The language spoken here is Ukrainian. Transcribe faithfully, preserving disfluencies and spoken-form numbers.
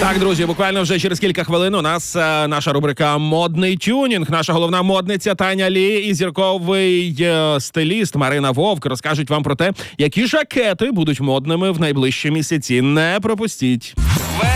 Так, друзі, буквально вже через кілька хвилин у нас е, наша рубрика «Модний тюнінг». Наша головна модниця Таня Лі і зірковий е, стиліст Марина Вовк розкажуть вам про те, які жакети будуть модними в найближчі місяці. Не пропустіть.